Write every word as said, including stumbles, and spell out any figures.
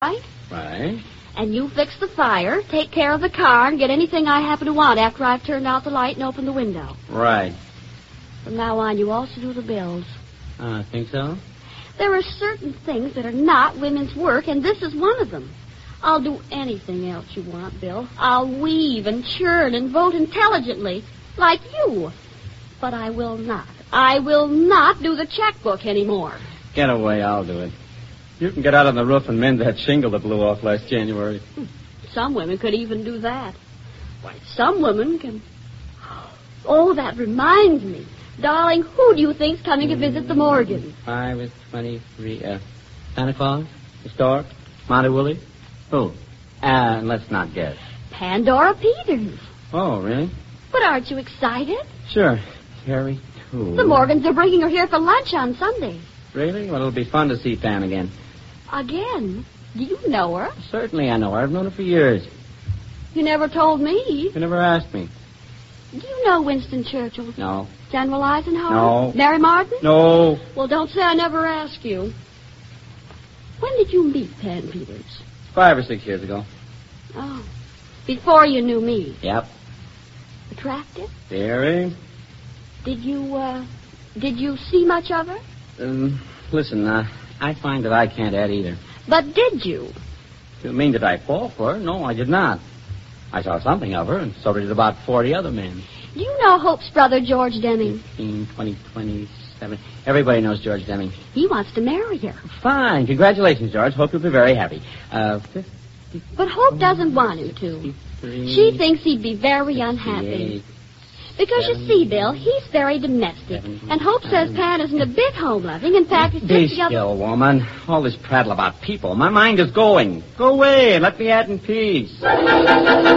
right? Right. And you fix the fire, take care of the car, and get anything I happen to want after I've turned out the light and opened the window. Right. From now on, you also do the bills. I uh, think so. There are certain things that are not women's work, and this is one of them. I'll do anything else you want, Bill. I'll weave and churn and vote intelligently, like you. But I will not. I will not do the checkbook anymore. Get away, I'll do it. You can get out on the roof and mend that shingle that blew off last January. Some women could even do that. Why, some women can... Oh, that reminds me. Darling, who do you think's coming to visit the Morgans? Five is twenty-three. Uh, Santa Claus? The Stork? Monty Willie? Who? Uh, let's not guess. Pandora Peters. Oh, really? But aren't you excited? Sure. Terry, too. The Morgans are bringing her here for lunch on Sunday. Really? Well, it'll be fun to see Pan again. Again? Do you know her? Certainly I know her. I've known her for years. You never told me. You never asked me. Do you know Winston Churchill? No. General Eisenhower? No. Mary Martin? No. Well, don't say I never asked you. When did you meet Pan Peters? Five or six years ago. Oh. Before you knew me. Yep. Attractive? Very. Did you, uh, did you see much of her? Um, listen, uh, I find that I can't add either. But did you? You mean did I fall for her? No, I did not. I saw something of her, and so did about forty other men. Do you know Hope's brother, George Deming? Fifteen, twenty, twenty-seven. Everybody knows George Deming. He wants to marry her. Fine. Congratulations, George. Hope you'll be very happy. Uh, fifty. But Hope doesn't want him to. She thinks he'd be very unhappy. Because you see, Bill, he's very domestic. And Hope says Pan isn't a bit home-loving. In fact, it's Be just the other... still, woman. All this prattle about people. My mind is going. Go away and let me add in peace.